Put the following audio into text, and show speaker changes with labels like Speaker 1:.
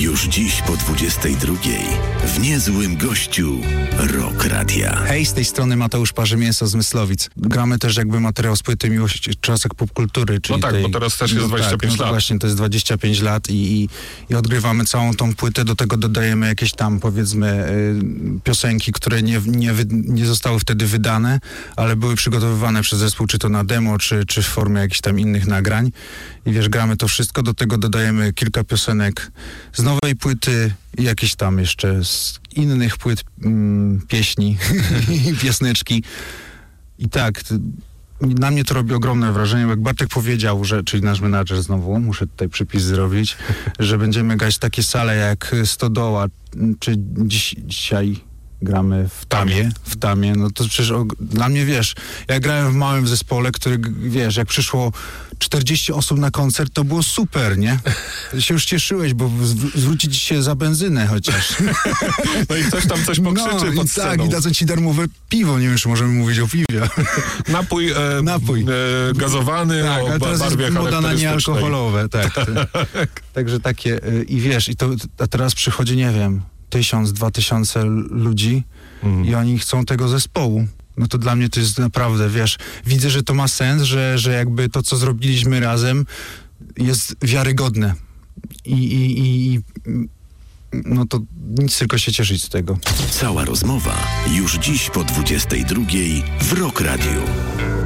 Speaker 1: Już dziś po 22:00 w Niezłym Gościu Rock Radia.
Speaker 2: Hej, z tej strony Mateusz Parzymięso z Myslowic. Gramy też jakby materiał z płyty Miłość Czasek Popkultury. Czyli
Speaker 3: No tak, bo teraz też jest 25 lat.
Speaker 2: Właśnie, to jest 25 lat i odgrywamy całą tą płytę. Do tego dodajemy jakieś tam, powiedzmy, piosenki, które nie zostały wtedy wydane, ale były przygotowywane przez zespół, czy to na demo, czy w formie jakichś tam innych nagrań. I wiesz, gramy to wszystko, do tego dodajemy kilka piosenek z nowej płyty i jakieś tam jeszcze z innych płyt pieśni i piosneczki. I tak, na mnie to robi ogromne wrażenie, jak Bartek powiedział, czyli nasz menadżer znowu, muszę tutaj przypis zrobić, że będziemy grać takie sale jak Stodoła, czy dzisiaj gramy w Tamie, no to przecież dla mnie, wiesz, ja grałem w małym zespole, który, wiesz, jak przyszło 40 osób na koncert, to było super, nie? Ty się już cieszyłeś, bo zwrócić się za benzynę chociaż.
Speaker 3: No i ktoś tam coś pokrzyczy pod sceną.
Speaker 2: Tak, i dadzą ci darmowe piwo, nie wiem, czy możemy mówić o piwie.
Speaker 3: Napój gazowany,
Speaker 2: tak,
Speaker 3: o
Speaker 2: teraz
Speaker 3: barwie
Speaker 2: jest moda na
Speaker 3: charakterystycznej.
Speaker 2: niealkoholowe, tak. Także takie, i wiesz, a teraz przychodzi, nie wiem, 1000-2000 ludzi i oni chcą tego zespołu. No to dla mnie to jest naprawdę, wiesz, widzę, że to ma sens, że jakby to, co zrobiliśmy razem, jest wiarygodne. I no to nic, tylko się cieszyć z tego.
Speaker 1: Cała rozmowa już dziś po 22:00 w Rock Radio.